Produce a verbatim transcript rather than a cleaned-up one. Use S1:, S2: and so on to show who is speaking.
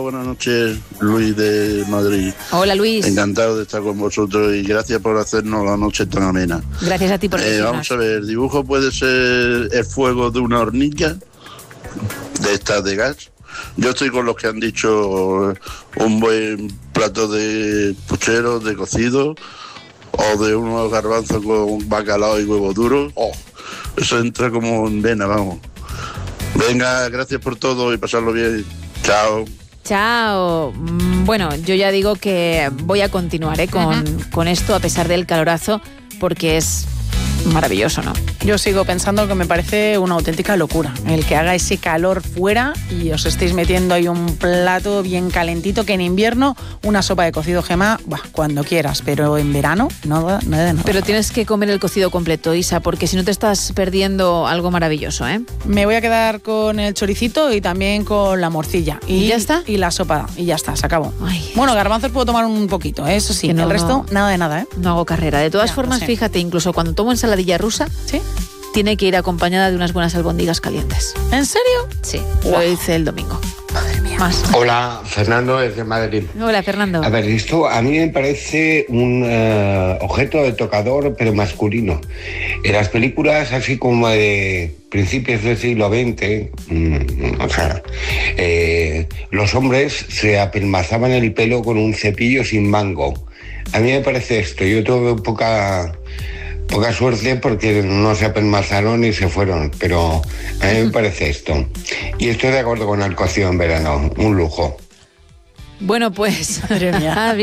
S1: buenas noches, Luis de Madrid.
S2: Hola, Luis.
S1: Encantado de estar con vosotros y gracias por hacernos la noche tan amena.
S2: Gracias a ti por
S1: eh, Vamos a ver, ¿el dibujo puede ser el fuego de una hornilla de estas de gas? Yo estoy con los que han dicho un buen plato de puchero, de cocido, o de unos garbanzos con bacalao y huevo duro. Oh, eso entra como en vena, vamos. Venga, gracias por todo y pasarlo bien. Chao.
S2: Chao. Bueno, yo ya digo que voy a continuar ¿eh? con, uh-huh. con esto a pesar del calorazo, porque es maravilloso, ¿no?
S3: Yo sigo pensando que me parece una auténtica locura el que haga ese calor fuera y os estéis metiendo ahí un plato bien calentito, que en invierno una sopa de cocido, Gemma, bah, cuando quieras, pero en verano nada, nada, nada.
S2: Pero tienes que comer el cocido completo, Isa, porque si no te estás perdiendo algo maravilloso, ¿eh?
S3: Me voy a quedar con el choricito y también con la morcilla.
S2: ¿Y, ¿Y ya está?
S3: Y la sopa, y ya está, se acabó. Ay, bueno, garbanzos puedo tomar un poquito, ¿eh? Eso sí, no, el resto, no, nada de nada, ¿eh?
S2: No hago carrera. De todas
S3: ya,
S2: formas,
S3: no sé.
S2: Fíjate, incluso cuando tomo ensaladilla rusa,
S3: ¿sí?
S2: Tiene que ir acompañada de unas buenas albóndigas calientes.
S3: ¿En serio?
S2: Sí,
S3: wow.
S2: Lo hice el domingo.
S3: Madre mía.
S2: Más.
S4: Hola, Fernando desde Madrid.
S2: Hola, Fernando.
S4: A ver, esto a mí me parece un uh, objeto de tocador, pero masculino. En las películas así como de principios del siglo veinte, mmm, o sea, eh, los hombres se apelmazaban el pelo con un cepillo sin mango. A mí me parece esto. Yo tuve poca... Poca suerte porque no se apelmazaron y se fueron, pero a mí me parece esto. Y estoy de acuerdo con el cocido en verano, un lujo.
S2: Bueno, pues...
S3: Madre mía.